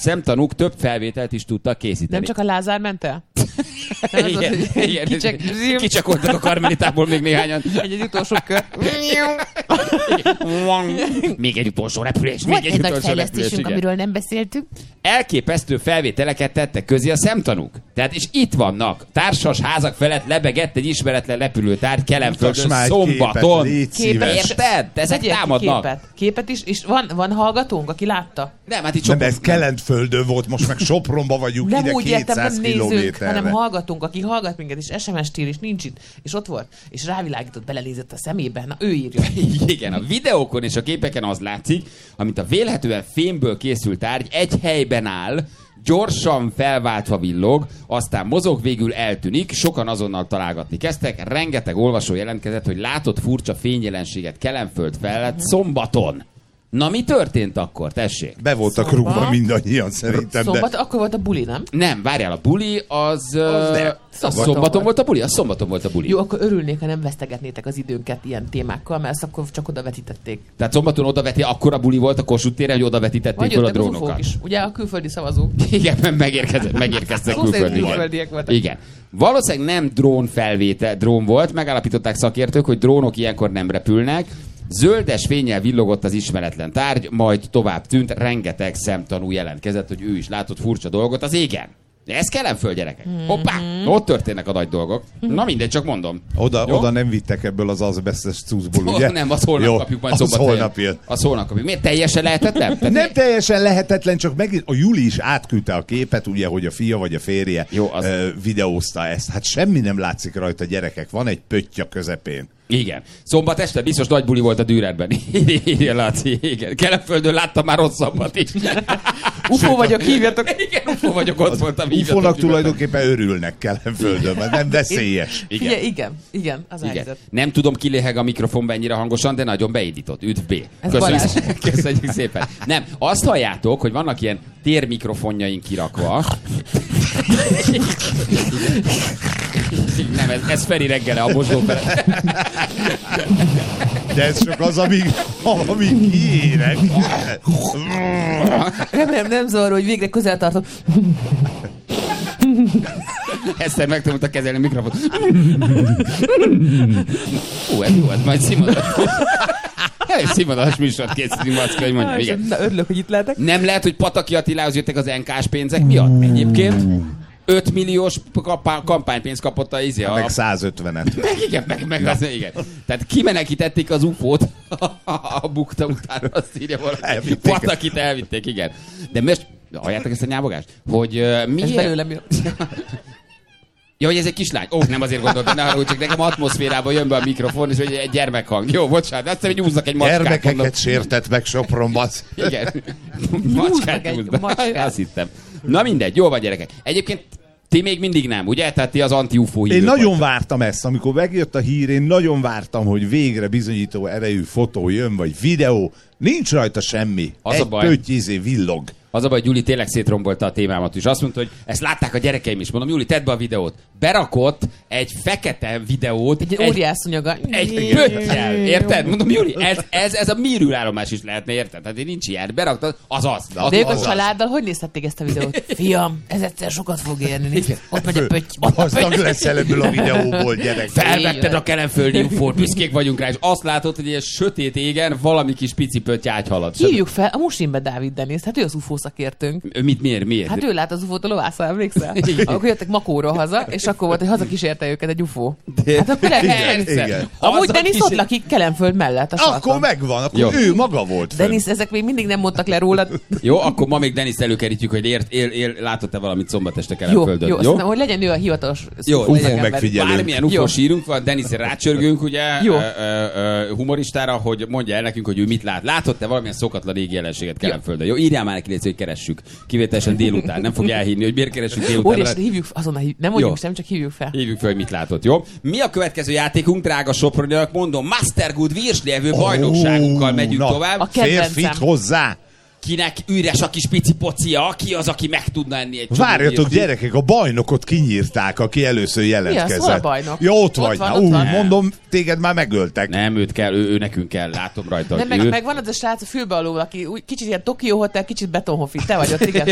szemtanúk több felvételt is tudtak készíteni. Nem csak a Lázár ment el? Igen, kicsakoltak a karmelitából még néhányan. Egy utolsó kör. Még egy utolsó repülés. Volt egy nagy fejlesztésünk, amiről nem beszéltünk. Elképesztő felvételeket tettek közé a szemtanúk. Tehát és itt vannak. Társas házak felett lebegett egy ismeretlen repülőtárgy Kelenföldön szombaton. Érted? Ezek támadnak. Képet is, és van hallgatónk, aki látta? Nem, hát itt nem, ez Kelenföldön volt, most meg Sopronba vagyunk, nem ide úgy 200 értem, nem nézők, kilométerre. hanem hallgatunk, aki hallgat minket, és SMS-t ír, és nincs itt, és ott volt, és rávilágított, belenézett a szemébe, na ő írja. Igen, a videókon és a képeken az látszik, amit a vélhetően fémből készült tárgy egy helyben áll, gyorsan felváltva villog, aztán mozog, végül eltűnik, sokan azonnal találgatni kezdtek, rengeteg olvasó jelentkezett, hogy látott furcsa fényjelenséget Kelenföld felett szombaton. Na, mi történt akkor? Tessék. Be voltak rúgva mindannyian szerintem. Szombat, akkor volt a buli, nem? Nem, várjál, a buli az szombaton volt a buli? Az szombaton volt a buli. Jó, akkor örülnék, ha nem vesztegetnétek az időnket ilyen témákkal, mert ezt akkor csak oda vetítették. Tehát szombaton akkora buli volt a Kossuth téren, hogy oda vetítették fel a drónokat. Is. Ugye a külföldi szavazók. Igen, megérkeztek külföldiek. Igen. Valószínűleg nem drón volt, megállapították szakértők, hogy drónok ilyenkor nem repülnek. Zöldes fénnyel villogott az ismeretlen tárgy, majd tovább tűnt, rengeteg szemtanú jelentkezett, hogy ő is látott furcsa dolgot az égen. Ez Kelenföld, gyerekek. Hoppá, ott történnek a nagy dolgok. Na mindegy, csak mondom. Oda nem vittek ebből az azbesztes cuccból, ugye? Nem, az holnap kapjuk majd szombaton. Az holnap kapjuk. Miért teljesen lehetetlen? Nem teljesen lehetetlen, csak megint a Juli is átküldte a képet, ugye, hogy a fia vagy a férje videózta ezt. Hát semmi nem látszik rajta, gyerekek. Van egy pötty a közepén. Igen. Szombat este biztos nagy buli volt a Dürerben. Igen, Laci. Igen. Kelenföldön láttam már rosszabbat is. UFO vagyok, hívjatok. Igen, UFO vagyok, ott voltam. UFO-nak tulajdonképpen örülnek Kelenföldön, mert nem veszélyes. Igen, az helyzet. Nem tudom, ki léheg a mikrofonban ennyire hangosan, de nagyon beindított. Üdv B. Köszönjük szépen. Nem, azt halljátok, hogy vannak ilyen térmikrofonjaink kirakva. Nem, ez Feri reggele a mosdófele. De ez csak az, amíg kiérek. Nem zavar, hogy végre közel tartom. Eszter megtanulta kezelni a mikrofont. Ez jó, ez majd színvonalas. Elég színvonalas műsort készítünk, Macka, hogy mondjam. Igen. Na, örülök, hogy itt lehetek. Nem lehet, hogy Pataki Attilához jöttek az NK-s pénzek miatt? Egyébként 5 milliós kampánypénzt kapott a izé. Meg 150-et. Igen. Tehát kimenekítették az UFO-t a bukta után, azt írja valaki. Patakit elvitték, igen. De most, halljátok ezt a nyábogást? Hogy miért... Ez belőlem jön. Ja, hogy ez egy kislány. Nem azért gondoltam, ne haragudj, csak nekem atmoszférában jön be a mikrofon, és hogy egy gyermekhang. Jó, bocsánat, azt hiszem, hogy húznak egy macskát. Gyermekeket sértett meg Sopronban. Igen. Macskát. Azt hittem. Na mindegy, jó van, gyerekek. Egyébként ti még mindig nem, ugye? Tehát ti az anti-UFO hívők. Én nagyon vártam ezt, amikor megjött a hír, én nagyon vártam, hogy végre bizonyító erejű fotó jön, vagy videó. Nincs rajta semmi. Egy pötty villog. Az a baj, Gyuri tényleg szétrombolta a témámat is. Azt mondta, hogy ezt látták a gyerekeim is. Mondom, Gyuri, tedd be a videót. Berakott egy fekete videót. Egy óriászonyaga. Egy pöttyel. Érted? Mondom, Gyuri, ez a műrűállomás is lehetne, érted? Tehát nincs ilyen. Beraktad, az. De ők a családdal hogy nézhették ezt a videót? Fiam, ez egyszer sokat fog érni. Ott megy a pötty. Gazdag leszel ebből a videóból, gyerek. Felvetted a kelenföldi UFO-t, büszkék vagyunk rá, és azt látod, hogy egy sötét égen valami kis pici pötty ágyhalad. Hívjuk fel a Musimbe Dávid Deniszt, hát ő az UFO szakértőnk. Miért? Hát ő lát az UFO-t a lovásza, emlékszel? Akkor jöttek Makóról haza, és akkor volt, hogy hazakísérte őket egy UFO. Hát akkor igen. Amúgy Denis ott lakik Kelenföld mellett a sarkon. Akkor megvan, akkor ő maga volt. Denis, ezek még mindig nem mondtak le rólad. Jó, akkor ma még Denis előkerítjük, hogy látott-e valamit szombat este Kelenföldön. Jó, aztán, hogy legyen ő a hivatalos UFO megfigyelő. Bármilyen UFO sírunk van, Denisre rácsörgünk, ugye, humoristára, hogy mondja el nekünk, hogy ő mit lát. Látott-e valamilyen szokatlan égi jelenséget Kelenföldön? Jó, írjál már neki, hogy keressük. Kivételesen délután. Nem fogja elhinni, hogy miért keressük délután. Óriási, hívjuk azonnal, nem mondjuk sem, csak hívjuk fel. Hívjuk fel, hogy mit látott, jó? Mi a következő játékunk, drága soproniak? Mondom, Mastergood Virslevő bajnokságunkkal megyünk tovább. A férfit hozzá! Kinek üres a kis pici pocia, ki az, aki meg tudna enni egy csomó. Várjatok, gyerekek, a bajnokot kinyírták, aki először jelentkezett. Mi az, hol a bajnok? Ja, ott vagy. Van. Mondom, téged már megöltek. Nem, őt kell, ő nekünk kell, látom rajta. Nem, meg van az a srác a fülbealul, aki kicsit ilyen Tokyo Hotel, kicsit Betonhofi. Te vagy ott, igen.